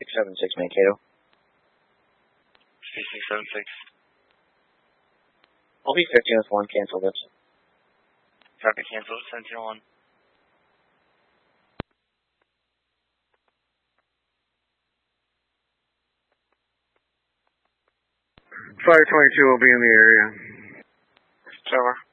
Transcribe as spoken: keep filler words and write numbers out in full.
six seven six, Mankato. six seven six. I'll be fifteen with one, cancel this. Copy, cancel, seventeen oh one. five twenty-two will be in the area. It's over.